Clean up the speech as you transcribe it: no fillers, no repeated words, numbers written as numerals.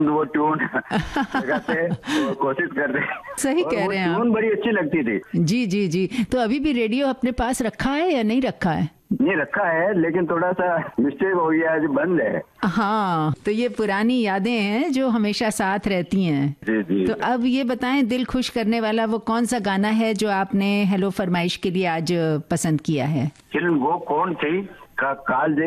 वो ट्यून लगाते वो कोशिश करते। सही और कह वो रहे हैं आप। ट्यून बड़ी अच्छी लगती थी। जी जी जी। तो अभी भी रेडियो अपने पास रखा है या नहीं रखा है? नहीं रखा है, लेकिन थोड़ा सा मिस्टेक हो गया, आज बंद है। हाँ, तो ये पुरानी यादें हैं जो हमेशा साथ रहती हैं। जी जी। तो अब ये बताएं, दिल खुश करने वाला वो कौन सा गाना है जो आपने हेलो फरमाइश के लिए आज पसंद किया है? फिल्म वो कौन थी, काल